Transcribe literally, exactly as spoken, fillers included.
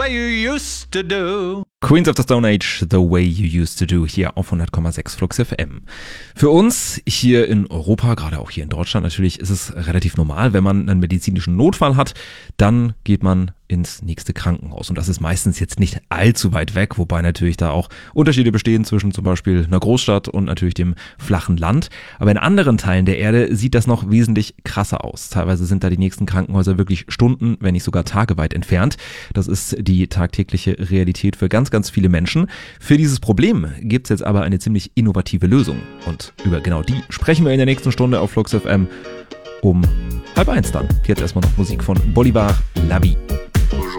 way you used to do. Queens of the Stone Age, The Way You Used to Do, hier auf hundert Komma sechs Flux F M. Für uns hier in Europa, gerade auch hier in Deutschland natürlich, ist es relativ normal, wenn man einen medizinischen Notfall hat, dann geht man ins nächste Krankenhaus. Und das ist meistens jetzt nicht allzu weit weg, wobei natürlich da auch Unterschiede bestehen zwischen zum Beispiel einer Großstadt und natürlich dem flachen Land. Aber in anderen Teilen der Erde sieht das noch wesentlich krasser aus. Teilweise sind da die nächsten Krankenhäuser wirklich Stunden, wenn nicht sogar Tage weit entfernt. Das ist die tagtägliche Realität für ganz, ganz viele Menschen. Für dieses Problem gibt es jetzt aber eine ziemlich innovative Lösung. Und über genau die sprechen wir in der nächsten Stunde auf Flux F M um halb eins dann. Jetzt erstmal noch Musik von Bolivar, La Vie.